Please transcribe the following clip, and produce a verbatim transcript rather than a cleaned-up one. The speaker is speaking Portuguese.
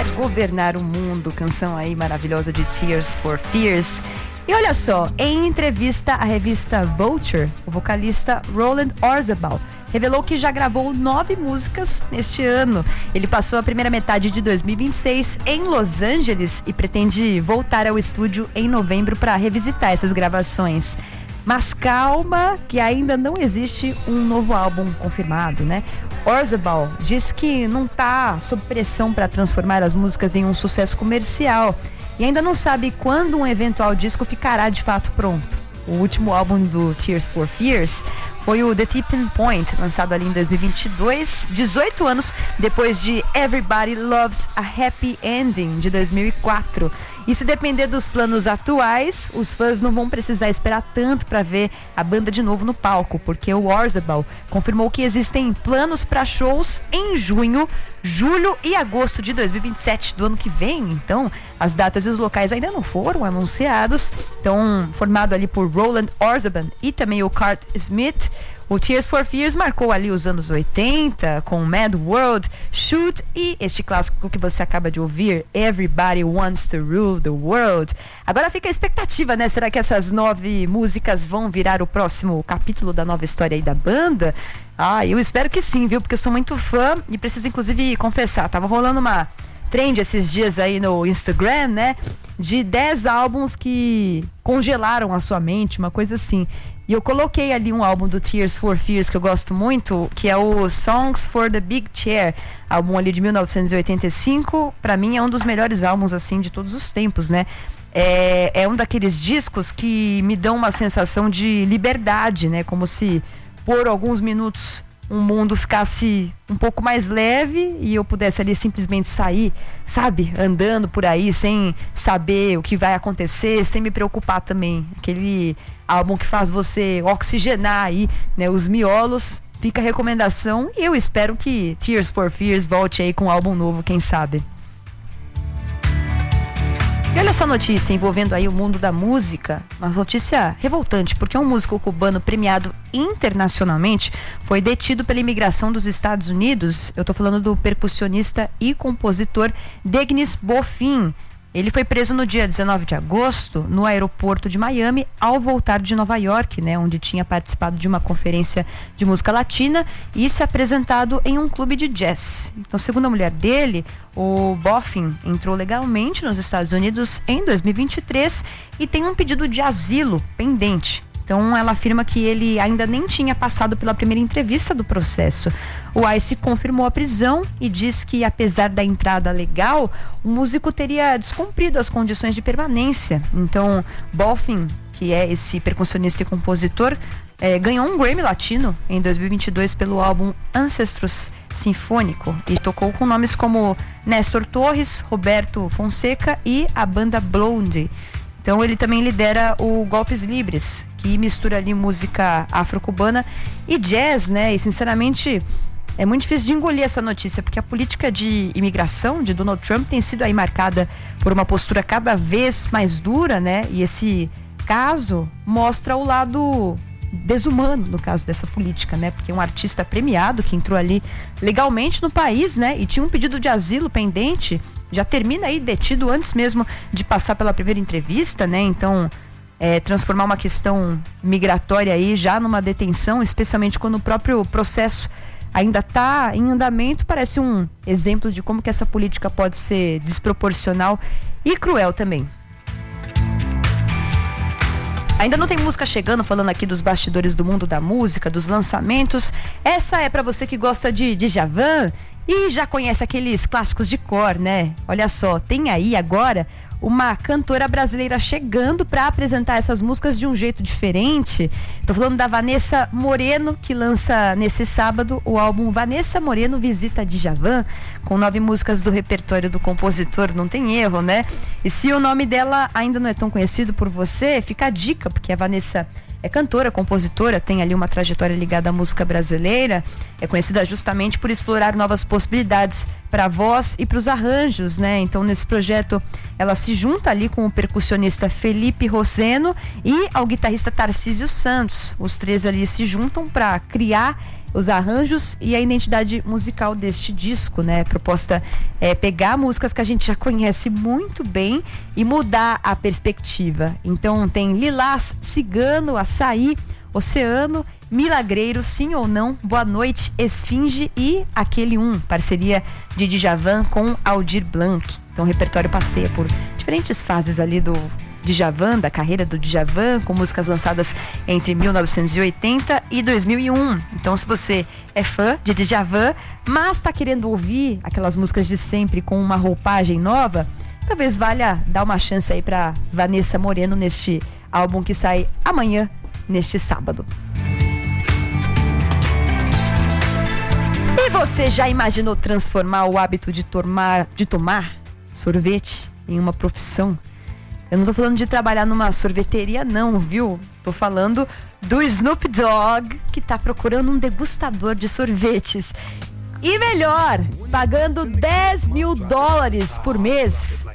governar o mundo, canção aí maravilhosa de Tears for Fears. E olha só, em entrevista à revista Vulture, o vocalista Roland Orzabal revelou que já gravou nove músicas neste ano. Ele passou a primeira metade de dois mil e vinte e seis em Los Angeles e pretende voltar ao estúdio em novembro para revisitar essas gravações. Mas calma, que ainda não existe um novo álbum confirmado, né? Orzabal diz que não está sob pressão para transformar as músicas em um sucesso comercial e ainda não sabe quando um eventual disco ficará de fato pronto. O último álbum do Tears for Fears foi o The Tipping Point, lançado ali em dois mil e vinte e dois, dezoito anos depois de Everybody Loves a Happy Ending, de dois mil e quatro. E se depender dos planos atuais, os fãs não vão precisar esperar tanto para ver a banda de novo no palco, porque o Orzabal confirmou que existem planos para shows em junho, julho e agosto de dois mil e vinte e sete do ano que vem. Então, as datas e os locais ainda não foram anunciados. Então, formado ali por Roland Orzabal e também o Kurt Smith, o Tears for Fears marcou ali os anos oitenta com Mad World, Shoot e este clássico que você acaba de ouvir, Everybody Wants to Rule the World. Agora fica a expectativa, né? Será que essas nove músicas vão virar o próximo capítulo da nova história aí da banda? Ah, eu espero que sim, viu? Porque eu sou muito fã e preciso inclusive confessar, tava rolando uma trend esses dias aí no Instagram, né? De dez álbuns que congelaram a sua mente, uma coisa assim. E eu coloquei ali um álbum do Tears for Fears que eu gosto muito, que é o Songs for the Big Chair, álbum ali de mil novecentos e oitenta e cinco. Pra mim é um dos melhores álbuns assim de todos os tempos, né? É, é um daqueles discos que me dão uma sensação de liberdade, né? Como se por alguns minutos um mundo ficasse um pouco mais leve e eu pudesse ali simplesmente sair, sabe, andando por aí sem saber o que vai acontecer, sem me preocupar também. Aquele álbum que faz você oxigenar aí, né, os miolos. Fica a recomendação e eu espero que Tears for Fears volte aí com um álbum novo, quem sabe. E olha essa notícia envolvendo aí o mundo da música, uma notícia revoltante, porque um músico cubano premiado internacionalmente foi detido pela imigração dos Estados Unidos. Eu tô falando do percussionista e compositor Degnis Bofin. Ele foi preso no dia dezenove de agosto no aeroporto de Miami ao voltar de Nova York, né, onde tinha participado de uma conferência de música latina e se apresentado em um clube de jazz. Então, segundo a mulher dele, o Bofin entrou legalmente nos Estados Unidos em dois mil e vinte e três e tem um pedido de asilo pendente. Então, ela afirma que ele ainda nem tinha passado pela primeira entrevista do processo. O ICE confirmou a prisão e diz que, apesar da entrada legal, o músico teria descumprido as condições de permanência. Então, Bofin, que é esse percussionista e compositor, é, ganhou um Grammy Latino em dois mil e vinte e dois pelo álbum Ancestros Sinfônico e tocou com nomes como Néstor Torres, Roberto Fonseca e a banda Blondie. Então ele também lidera o Golpes Libres, que mistura ali música afro-cubana e jazz, né? E sinceramente é muito difícil de engolir essa notícia, porque a política de imigração de Donald Trump tem sido aí marcada por uma postura cada vez mais dura, né? E esse caso mostra o lado desumano, no caso dessa política, né? Porque um artista premiado que entrou ali legalmente no país, né? E tinha um pedido de asilo pendente, já termina aí detido antes mesmo de passar pela primeira entrevista, né? Então, é, transformar uma questão migratória aí já numa detenção, especialmente quando o próprio processo ainda está em andamento, parece um exemplo de como que essa política pode ser desproporcional e cruel também. Ainda não tem música chegando, falando aqui dos bastidores do mundo da música, dos lançamentos. Essa é para você que gosta de Djavan e já conhece aqueles clássicos de cor, né? Olha só, tem aí agora uma cantora brasileira chegando para apresentar essas músicas de um jeito diferente. Tô falando da Vanessa Moreno, que lança nesse sábado o álbum Vanessa Moreno Visita Djavan, com nove músicas do repertório do compositor, não tem erro, né? E se o nome dela ainda não é tão conhecido por você, fica a dica, porque a Vanessa é cantora, compositora, tem ali uma trajetória ligada à música brasileira, é conhecida justamente por explorar novas possibilidades para a voz e para os arranjos, né? Então, nesse projeto, ela se junta ali com o percussionista Felipe Roseno e ao guitarrista Tarcísio Santos. Os três ali se juntam para criar os arranjos e a identidade musical deste disco, né? A proposta é pegar músicas que a gente já conhece muito bem e mudar a perspectiva. Então tem Lilás, Cigano, Açaí, Oceano, Milagreiro, Sim ou Não, Boa Noite, Esfinge e Aquele Um, parceria de Djavan com Aldir Blanc. Então o repertório passeia por diferentes fases ali do Djavan, da carreira do Djavan, com músicas lançadas entre mil novecentos e oitenta e dois mil e um. Então, se você é fã de Djavan, mas está querendo ouvir aquelas músicas de sempre com uma roupagem nova, talvez valha dar uma chance aí para Vanessa Moreno neste álbum que sai amanhã, neste sábado. E você já imaginou transformar o hábito de tomar, de tomar sorvete em uma profissão? Eu não tô falando de trabalhar numa sorveteria não, viu? Tô falando do Snoop Dogg, que tá procurando um degustador de sorvetes. E melhor, pagando dez mil dólares por mês,